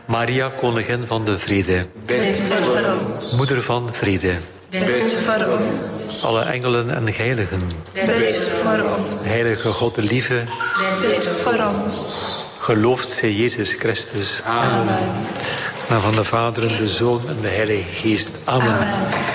Maria, koningin van de vrede. Bid voor ons. Moeder van vrede. Bid voor ons. Alle engelen en heiligen. Bid voor ons. Heilige God de lieve. Bid voor ons. Geloofd zij Jezus Christus. Amen. En van de Vader en de Zoon en de Heilige Geest. Amen. Amen.